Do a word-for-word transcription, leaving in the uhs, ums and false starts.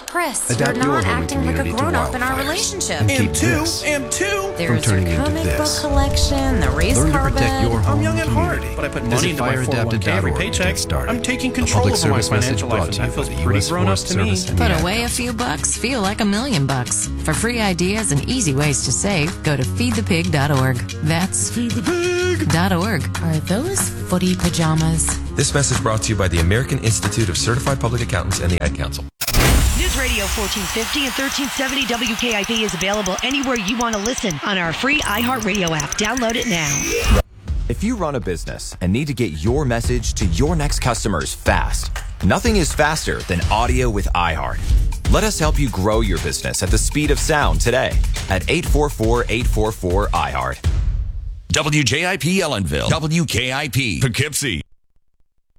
Chris, Adapt you're your not home acting like a community to grown-up in our wildfires. relationship. And keep M two, this M two. There's turning your into comic book this. collection, the race Learn to car protect bed. your home I'm young at heart, community. but I put Visit money into my fire four oh one adapted k every dot org to paycheck. get started. I'm taking A control public over my service message financial life, brought and to you that feels by the pretty U S grown up Forest to me. Service and Put the Ad away a Council. few bucks, feel like a million bucks. For free ideas and easy ways to save, go to feed the pig dot org. That's feed the pig dot org. Are those footy pajamas? This message brought to you by the American Institute of Certified Public Accountants and the Ad Council. News Radio fourteen fifty and thirteen seventy W K I P is available anywhere you want to listen on our free iHeartRadio app. Download it now. If you run a business and need to get your message to your next customers fast, nothing is faster than audio with iHeart. Let us help you grow your business at the speed of sound today at eight four four, eight four four, iHeart. W J I P Ellenville, W K I P Poughkeepsie.